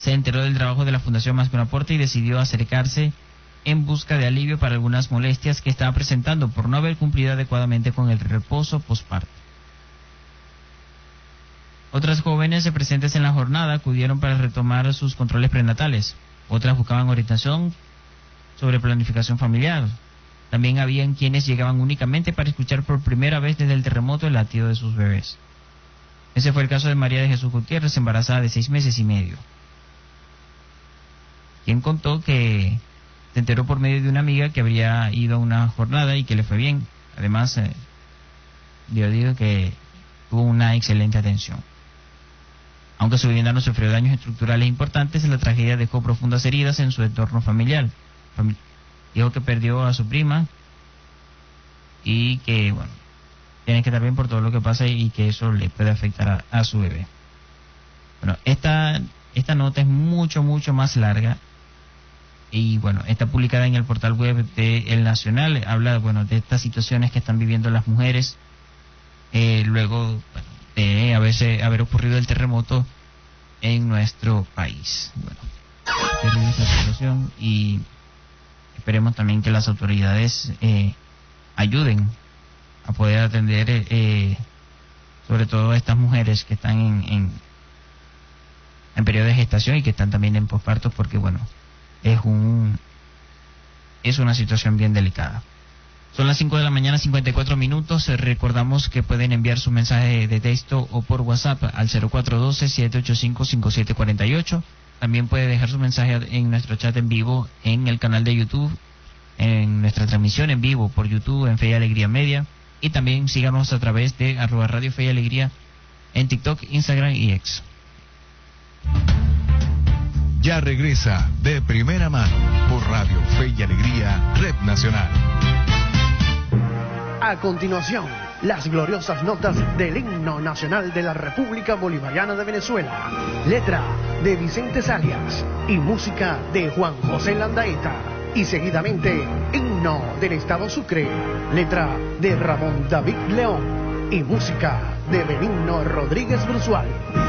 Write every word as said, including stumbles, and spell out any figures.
se enteró del trabajo de la Fundación Más que un Aporte y decidió acercarse en busca de alivio para algunas molestias que estaba presentando por no haber cumplido adecuadamente con el reposo posparto. Otras jóvenes presentes en la jornada acudieron para retomar sus controles prenatales. Otras buscaban orientación sobre planificación familiar. También habían quienes llegaban únicamente para escuchar por primera vez desde el terremoto el latido de sus bebés. Ese fue el caso de María de Jesús Gutiérrez, embarazada de seis meses y medio, quien contó que se enteró por medio de una amiga que habría ido a una jornada y que le fue bien. Además, eh, yo digo que tuvo una excelente atención. Aunque su vivienda no sufrió daños estructurales importantes, la tragedia dejó profundas heridas en su entorno familiar. Famili- Dijo que perdió a su prima y que, bueno, tiene que estar bien por todo lo que pasa y que eso le puede afectar a, a su bebé. Bueno, esta, esta nota es mucho, mucho más larga y, bueno, está publicada en el portal web de El Nacional. Habla, bueno, de estas situaciones que están viviendo las mujeres eh, luego, bueno, de haberse, haber ocurrido el terremoto en nuestro país. Bueno, terrible esta situación y esperemos también que las autoridades eh, ayuden a poder atender eh, sobre todo a estas mujeres que están en, en, en periodo de gestación y que están también en posparto, porque bueno, es un es una situación bien delicada. Son las cinco de la mañana, cincuenta y cuatro minutos. Recordamos que pueden enviar su mensaje de texto o por WhatsApp al cero cuatro uno dos, siete ocho cinco, cinco siete cuatro ocho. También puede dejar su mensaje en nuestro chat en vivo en el canal de YouTube, en nuestra transmisión en vivo por YouTube en Fe y Alegría Media. Y también síganos a través de arroba Radio Fe y Alegría en TikTok, Instagram y X. Ya regresa De Primera Mano por Radio Fe y Alegría, Red Nacional. A continuación, las gloriosas notas del himno nacional de la República Bolivariana de Venezuela. Letra de Vicente Salias y música de Juan José Landaeta. Y seguidamente, himno del Estado Sucre. Letra de Ramón David León y música de Benigno Rodríguez Brusual.